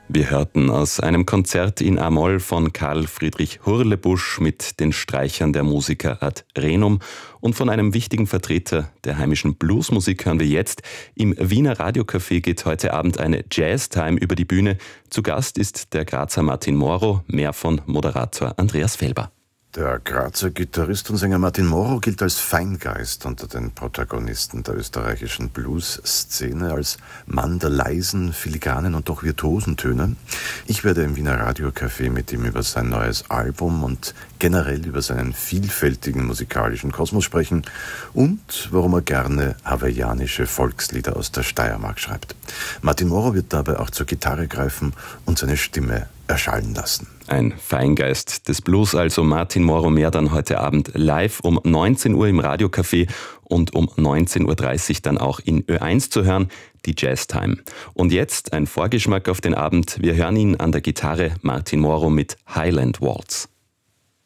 Wir hörten aus einem Konzert in A-Moll von Karl Friedrich Hurlebusch mit den Streichern der Musiker ad Renum, und von einem wichtigen Vertreter der heimischen Bluesmusik hören wir jetzt. Im Wiener Radiocafé geht heute Abend eine Jazz-Time über die Bühne. Zu Gast ist der Grazer Martin Moro, mehr von Moderator Andreas Felber. Der Grazer Gitarrist und Sänger Martin Moro gilt als Feingeist unter den Protagonisten der österreichischen Blues-Szene, als Mann der leisen, filigranen und doch virtuosen Töne. Ich werde im Wiener Radiocafé mit ihm über sein neues Album und generell über seinen vielfältigen musikalischen Kosmos sprechen und warum er gerne hawaiianische Volkslieder aus der Steiermark schreibt. Martin Moro wird dabei auch zur Gitarre greifen und seine Stimme erschallen lassen. Ein Feingeist des Blues, also Martin Moro, mehr dann heute Abend live um 19 Uhr im Radiocafé und um 19.30 Uhr dann auch in Ö1 zu hören, die Jazz Time. Und jetzt ein Vorgeschmack auf den Abend. Wir hören ihn an der Gitarre, Martin Moro mit Highland Waltz.